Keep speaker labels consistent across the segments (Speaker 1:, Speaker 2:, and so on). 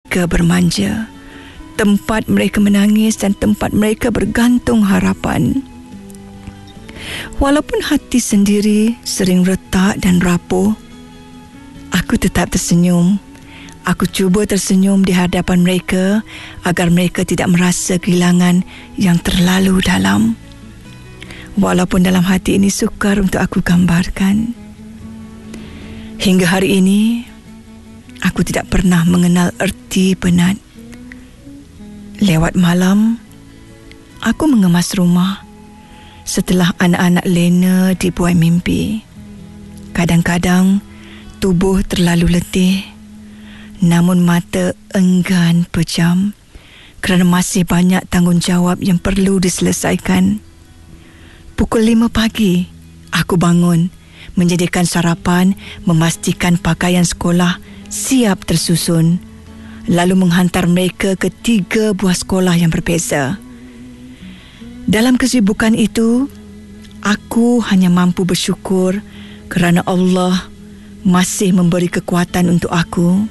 Speaker 1: mereka bermanja, tempat mereka menangis dan tempat mereka bergantung harapan. Walaupun hati sendiri sering retak dan rapuh, aku tetap tersenyum. Aku cuba tersenyum di hadapan mereka agar mereka tidak merasa kehilangan yang terlalu dalam. Walaupun dalam hati ini sukar untuk aku gambarkan. Hingga hari ini, aku tidak pernah mengenal erti penat. Lewat malam, aku mengemas rumah setelah anak-anak lena dibuai mimpi. Kadang-kadang, tubuh terlalu letih, namun mata enggan pejam kerana masih banyak tanggungjawab yang perlu diselesaikan. Pukul 5 pagi, aku bangun, menyediakan sarapan, memastikan pakaian sekolah siap tersusun, lalu menghantar mereka ke 3 buah sekolah yang berbeza. Dalam kesibukan itu, aku hanya mampu bersyukur kerana Allah masih memberi kekuatan untuk aku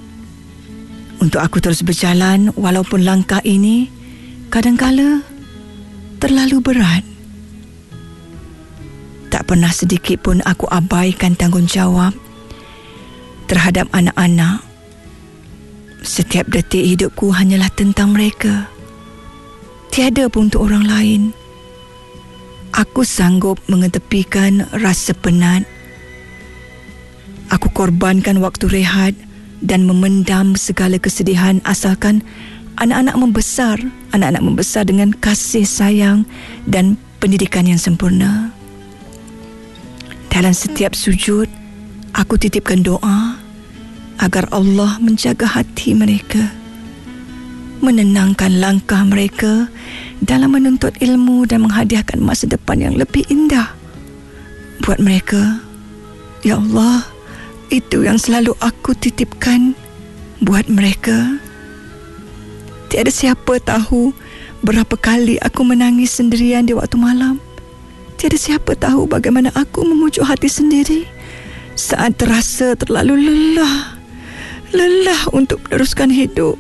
Speaker 1: terus berjalan walaupun langkah ini kadangkala terlalu berat. Tak pernah sedikit pun aku abaikan tanggungjawab terhadap anak-anak. Setiap detik hidupku hanyalah tentang mereka. Tiada pun untuk orang lain. Aku sanggup mengetepikan rasa penat. Aku korbankan waktu rehat dan memendam segala kesedihan asalkan anak-anak membesar dengan kasih sayang dan pendidikan yang sempurna. Dalam setiap sujud, aku titipkan doa agar Allah menjaga hati mereka, menenangkan langkah mereka dalam menuntut ilmu dan menghadiahkan masa depan yang lebih indah buat mereka. Ya Allah, itu yang selalu aku titipkan buat mereka. Tiada siapa tahu berapa kali aku menangis sendirian di waktu malam. Tiada siapa tahu bagaimana aku memujuk hati sendiri saat terasa terlalu lelah untuk meneruskan hidup.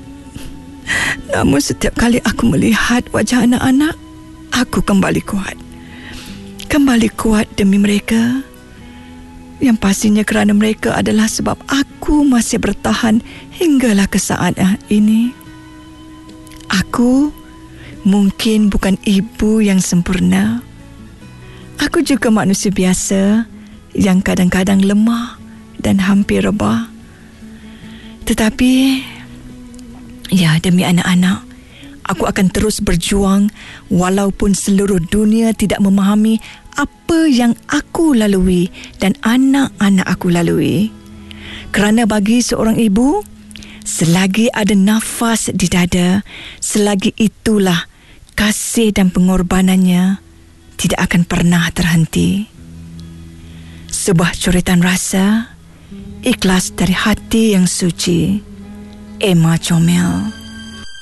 Speaker 1: Namun setiap kali aku melihat wajah anak-anak, aku kembali kuat. Kembali kuat demi mereka. Yang pastinya kerana mereka adalah sebab aku masih bertahan hinggalah ke saat ini. Aku mungkin bukan ibu yang sempurna. Aku juga manusia biasa yang kadang-kadang lemah dan hampir rebah. Tetapi, ya, demi anak-anak, aku akan terus berjuang walaupun seluruh dunia tidak memahami apa yang aku lalui dan anak-anak aku lalui. Kerana bagi seorang ibu, selagi ada nafas di dada, selagi itulah kasih dan pengorbanannya tidak akan pernah terhenti. Sebuah coretan rasa, ikhlas dari hati yang suci. Emma Comel.